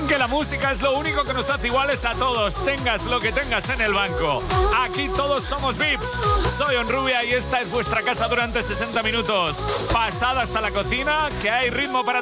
que la música es lo único que nos hace iguales a todos, tengas lo que tengas en el banco. Aquí todos somos VIPs. Soy Onrubia y esta es vuestra casa durante 60 minutos. Pasad hasta la cocina, que hay ritmo para